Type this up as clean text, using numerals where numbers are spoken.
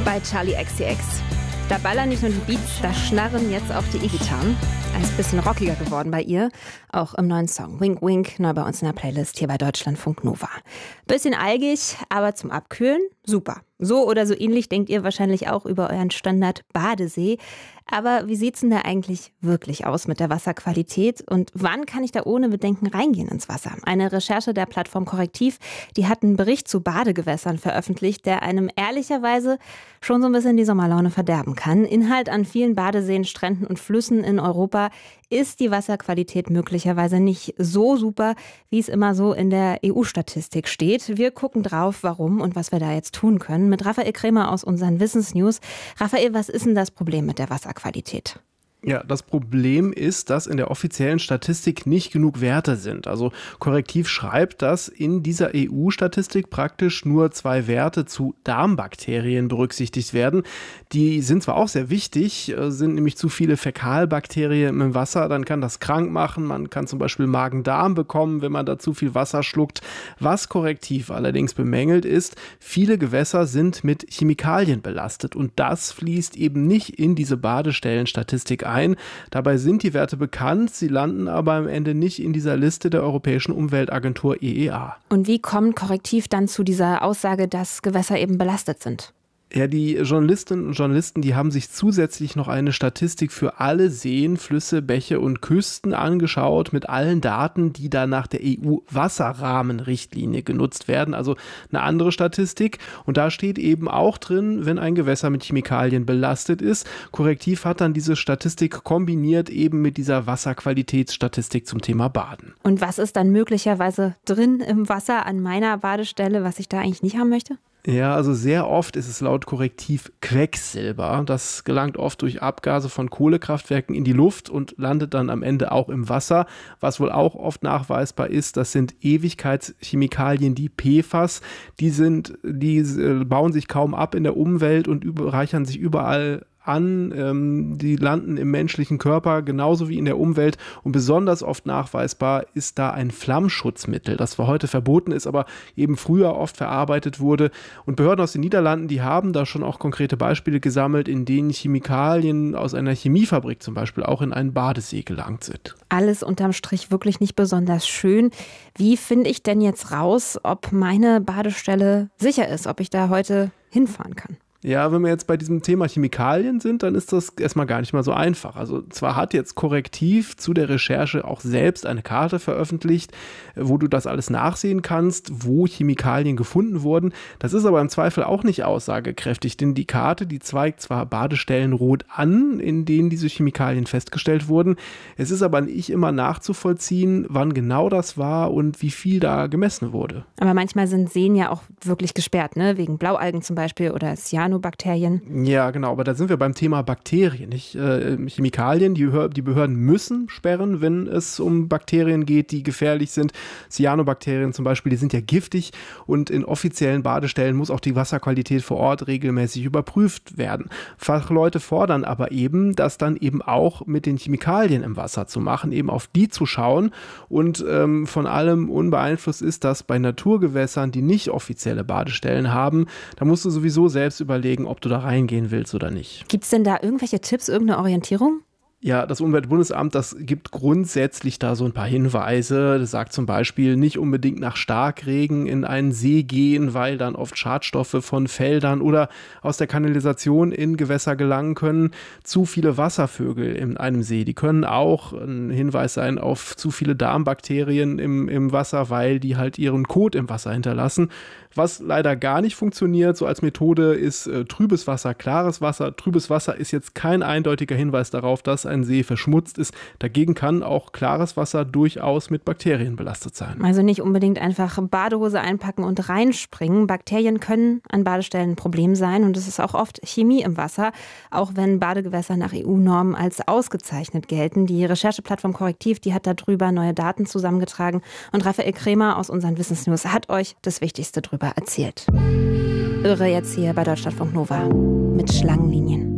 Bei Charli XCX. Da ballern nicht nur die Beats, da schnarren jetzt auch die E-Gitarren. Ein bisschen rockiger geworden bei ihr, auch im neuen Song Wink Wink, neu bei uns in der Playlist hier bei Deutschlandfunk Nova. Bisschen algig, aber zum Abkühlen super. So oder so ähnlich denkt ihr wahrscheinlich auch über euren Standard Badesee. Aber wie sieht's denn da eigentlich wirklich aus mit der Wasserqualität? Und wann kann ich da ohne Bedenken reingehen ins Wasser? Eine Recherche der Plattform Korrektiv, die hat einen Bericht zu Badegewässern veröffentlicht, der einem ehrlicherweise schon so ein bisschen die Sommerlaune verderben kann. Inhalt: an vielen Badeseen, Stränden und Flüssen in Europa ist die Wasserqualität möglicherweise nicht so super, wie es immer so in der EU-Statistik steht. Wir gucken drauf, warum und was wir da jetzt tun können, mit Raphael Krämer aus unseren Wissensnews. Raphael, was ist denn das Problem mit der Wasserqualität? Ja, das Problem ist, dass in der offiziellen Statistik nicht genug Werte sind. Also Korrektiv schreibt, dass in dieser EU-Statistik praktisch nur 2 Werte zu Darmbakterien berücksichtigt werden. Die sind zwar auch sehr wichtig, sind nämlich zu viele Fäkalbakterien im Wasser, dann kann das krank machen. Man kann zum Beispiel Magen-Darm bekommen, wenn man da zu viel Wasser schluckt. Was Korrektiv allerdings bemängelt ist, viele Gewässer sind mit Chemikalien belastet und das fließt eben nicht in diese Badestellenstatistik ein. Dabei sind die Werte bekannt, sie landen aber am Ende nicht in dieser Liste der Europäischen Umweltagentur EEA. Und wie kommt Korrektiv dann zu dieser Aussage, dass Gewässer eben belastet sind? Ja, die Journalistinnen und Journalisten, die haben sich zusätzlich noch eine Statistik für alle Seen, Flüsse, Bäche und Küsten angeschaut mit allen Daten, die da nach der EU-Wasserrahmenrichtlinie genutzt werden. Also eine andere Statistik. Und da steht eben auch drin, wenn ein Gewässer mit Chemikalien belastet ist. Korrektiv hat dann diese Statistik kombiniert eben mit dieser Wasserqualitätsstatistik zum Thema Baden. Und was ist dann möglicherweise drin im Wasser an meiner Badestelle, was ich da eigentlich nicht haben möchte? Ja, also sehr oft ist es laut Korrektiv Quecksilber. Das gelangt oft durch Abgase von Kohlekraftwerken in die Luft und landet dann am Ende auch im Wasser. Was wohl auch oft nachweisbar ist, das sind Ewigkeitschemikalien, die PFAS. Die bauen sich kaum ab in der Umwelt und reichern sich überall an, die landen im menschlichen Körper genauso wie in der Umwelt und besonders oft nachweisbar ist da ein Flammschutzmittel, das zwar heute verboten ist, aber eben früher oft verarbeitet wurde. Und Behörden aus den Niederlanden, die haben da schon auch konkrete Beispiele gesammelt, in denen Chemikalien aus einer Chemiefabrik zum Beispiel auch in einen Badesee gelangt sind. Alles unterm Strich wirklich nicht besonders schön. Wie finde ich denn jetzt raus, ob meine Badestelle sicher ist, ob ich da heute hinfahren kann? Ja, wenn wir jetzt bei diesem Thema Chemikalien sind, dann ist das erstmal gar nicht mal so einfach. Also zwar hat jetzt Korrektiv zu der Recherche auch selbst eine Karte veröffentlicht, wo du das alles nachsehen kannst, wo Chemikalien gefunden wurden. Das ist aber im Zweifel auch nicht aussagekräftig, denn die Karte, die zeigt zwar Badestellen rot an, in denen diese Chemikalien festgestellt wurden. Es ist aber nicht immer nachzuvollziehen, wann genau das war und wie viel da gemessen wurde. Aber manchmal sind Seen ja auch wirklich gesperrt, ne? Wegen Blaualgen zum Beispiel oder Cyanobakterien. Ja, genau, aber da sind wir beim Thema Bakterien, nicht Chemikalien. Die Behörden müssen sperren, wenn es um Bakterien geht, die gefährlich sind. Cyanobakterien zum Beispiel, die sind ja giftig und in offiziellen Badestellen muss auch die Wasserqualität vor Ort regelmäßig überprüft werden. Fachleute fordern aber eben, das dann eben auch mit den Chemikalien im Wasser zu machen, eben auf die zu schauen und von allem unbeeinflusst ist das bei Naturgewässern, die nicht offizielle Badestellen haben. Da musst du sowieso selbst überlegen, ob du da reingehen willst oder nicht. Gibt es denn da irgendwelche Tipps, irgendeine Orientierung? Ja, das Umweltbundesamt, das gibt grundsätzlich da so ein paar Hinweise. Das sagt zum Beispiel, nicht unbedingt nach Starkregen in einen See gehen, weil dann oft Schadstoffe von Feldern oder aus der Kanalisation in Gewässer gelangen können. Zu viele Wasservögel in einem See, die können auch ein Hinweis sein auf zu viele Darmbakterien im Wasser, weil die halt ihren Kot im Wasser hinterlassen. Was leider gar nicht funktioniert, so als Methode, ist trübes Wasser, klares Wasser. Trübes Wasser ist jetzt kein eindeutiger Hinweis darauf, dass ein See verschmutzt ist. Dagegen kann auch klares Wasser durchaus mit Bakterien belastet sein. Also nicht unbedingt einfach Badehose einpacken und reinspringen. Bakterien können an Badestellen ein Problem sein und es ist auch oft Chemie im Wasser, auch wenn Badegewässer nach EU-Normen als ausgezeichnet gelten. Die Rechercheplattform Korrektiv, die hat darüber neue Daten zusammengetragen und Raphael Krämer aus unseren Wissensnews hat euch das Wichtigste drüber erzählt. Irre jetzt hier bei Deutschlandfunk Nova mit Schlangenlinien.